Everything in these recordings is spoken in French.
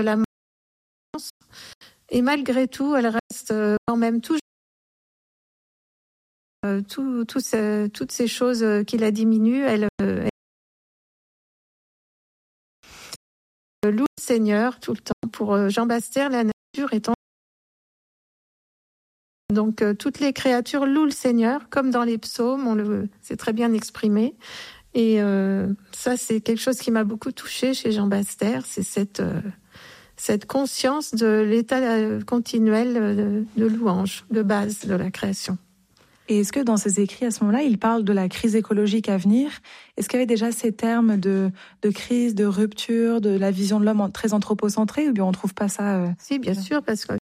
la mort. Et malgré tout, elle reste quand même toujours toutes ces choses qui la diminuent. Elle loue le Seigneur tout le temps. Pour Jean Bastère, la nature étant... Donc toutes les créatures louent le Seigneur, comme dans les psaumes, c'est très bien exprimé. Et ça, c'est quelque chose qui m'a beaucoup touchée chez Jean Bastère, c'est cette conscience de l'état continuel de louange, de base de la création. Et est-ce que dans ses écrits, à ce moment-là, il parle de la crise écologique à venir? Est-ce qu'il y avait déjà ces termes de crise, de rupture, de la vision de l'homme très anthropocentrée, ou bien on ne trouve pas ça Si, bien sûr, parce que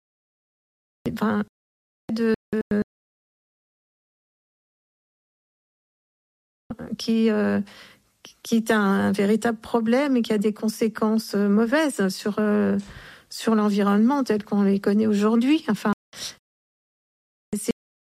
qui est un véritable problème et qui a des conséquences mauvaises sur l'environnement tel qu'on les connaît aujourd'hui. Enfin, c'est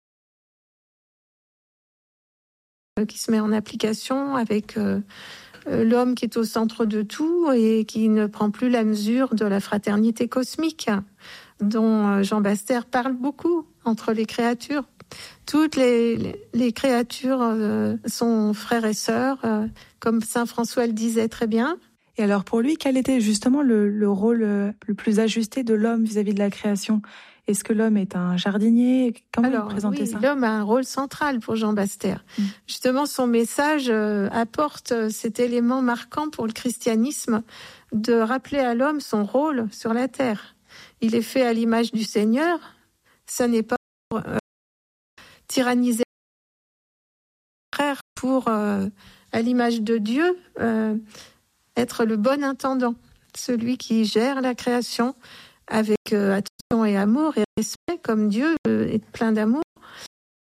qui se met en application avec l'homme qui est au centre de tout et qui ne prend plus la mesure de la fraternité cosmique dont Jean Bastère parle beaucoup entre les créatures. Toutes les créatures sont frères et sœurs, comme saint François le disait très bien. Et alors pour lui, quel était justement le rôle le plus ajusté de l'homme vis-à-vis de la création? Est-ce que l'homme est un jardinier? Comment il présentait ça? L'homme a un rôle central pour Jean Bastère. Justement, son message apporte cet élément marquant pour le christianisme de rappeler à l'homme son rôle sur la terre. Il est fait à l'image du Seigneur. Ça n'est pas pour tyranniser le frère, pour, à l'image de Dieu, être le bon intendant, celui qui gère la création avec attention et amour et respect, comme Dieu est plein d'amour.